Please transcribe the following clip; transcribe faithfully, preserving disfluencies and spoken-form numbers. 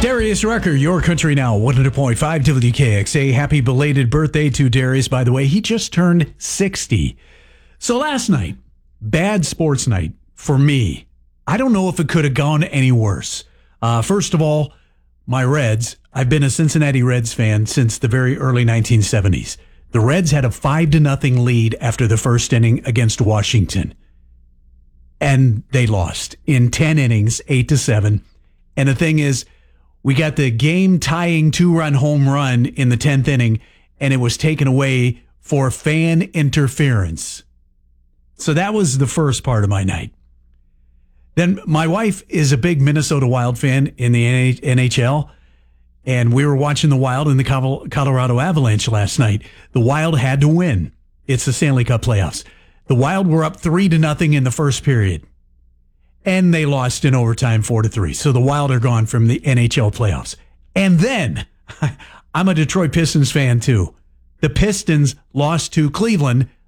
Darius Rucker, Your Country Now, one hundred point five W K X A. Happy belated birthday to Darius, by the way. He just turned sixty. So last night, bad sports night for me. I don't know if it could have gone any worse. Uh, first of all, my Reds. I've been a Cincinnati Reds fan since the very early nineteen seventies. The Reds had a five to nothing lead after the first inning against Washington. And they lost in ten innings, eight to seven. And the thing is, we got the game-tying two-run home run in the tenth inning, and it was taken away for fan interference. So that was the first part of my night. Then my wife is a big Minnesota Wild fan in the N H L, and we were watching the Wild in the Colorado Avalanche last night. The Wild had to win. It's the Stanley Cup playoffs. The Wild were up three to nothing in the first period. And they lost in overtime four to three. So the Wild are gone from the N H L playoffs. And then, I'm a Detroit Pistons fan too. The Pistons lost to Cleveland